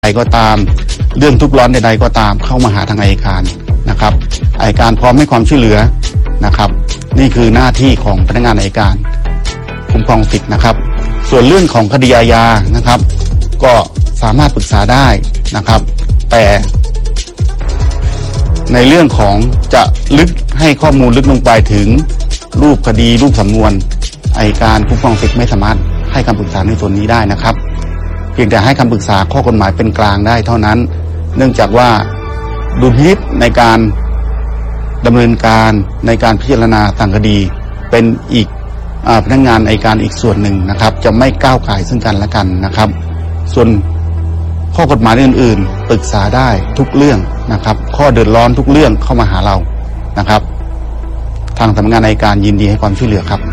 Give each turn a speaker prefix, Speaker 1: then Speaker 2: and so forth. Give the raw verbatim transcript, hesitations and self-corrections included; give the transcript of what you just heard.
Speaker 1: ใดก็ตามเรื่องทุกข์ร้อนใดๆก็ตามเข้ามาหาทางอัยการนะครับอัยการพร้อมให้ความช่วยเหลือนะครับนี่คือหน้าที่ของพนักงานอัยการคุ้มครองสิทธิ์นะครับส่วนเรื่องของคดีอาญานะครับก็สามารถปรึกษาได้นะครับแต่ในเรื่องของจะลึกให้ข้อมูลลึกลงไปถึงรูปคดีรูปสำนวนอัยการคุ้มครองสิทธิ์ไม่สามารถให้คำปรึกษาในส่วนนี้ได้นะครับเพียงแต่ให้คำปรึกษาข้อกฎหมายเป็นกลางได้เท่านั้นเนื่องจากว่าดุลพินิจในการดำเนินการในการพิจารณาต่างคดีเป็นอีกพนักงานอัยการอีกส่วนหนึ่งนะครับจะไม่ก้าวไก่ซึ่งกันและกันนะครับส่วนข้อกฎหมายอื่นๆปรึกษาได้ทุกเรื่องนะครับข้อเดือดร้อนทุกเรื่องเข้ามาหาเรานะครับทางสำนักงานอัยการยินดีให้ความช่วยเหลือครับ